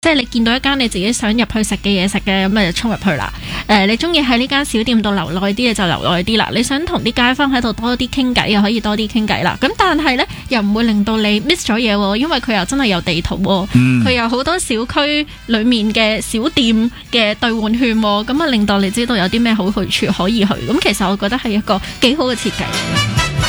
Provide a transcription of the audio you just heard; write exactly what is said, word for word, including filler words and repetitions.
係你見到一間你自己想入去食嘅嘢食嘅，咁咪就衝入去啦。誒、呃，你中意喺呢間小店度留耐啲嘅就留耐啲啦。你想同啲街坊喺度多啲傾偈，又可以多啲傾偈啦。咁但係呢，又唔會令到你 miss 咗嘢喎，因為佢又真係有地圖喎，佢、嗯、有好多小區裡面嘅小店嘅兌換券喎，咁啊令到你知道有啲咩好去處可以去。咁其實我覺得係一個幾好嘅設計。